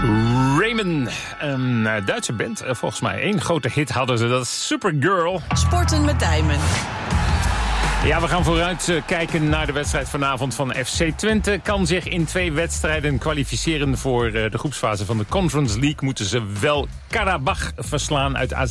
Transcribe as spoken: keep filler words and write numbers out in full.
Ramen, een Duitse band, volgens mij. Eén grote hit hadden ze, dat is Supergirl. Sporten met Tijmen. Ja, we gaan vooruit uh, kijken naar de wedstrijd vanavond van F C Twente. Kan zich in twee wedstrijden kwalificeren voor uh, de groepsfase van de Conference League. Moeten ze wel Karabach verslaan uit